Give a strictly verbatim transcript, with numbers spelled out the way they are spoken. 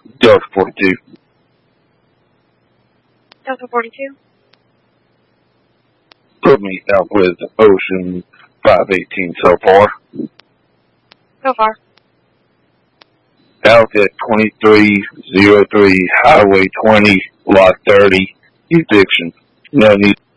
Delta forty-two. Delta forty-two. Put me out with Ocean five eighteen so far. So far. Out at twenty-three oh three, Highway twenty, Lot thirty, eviction. No need.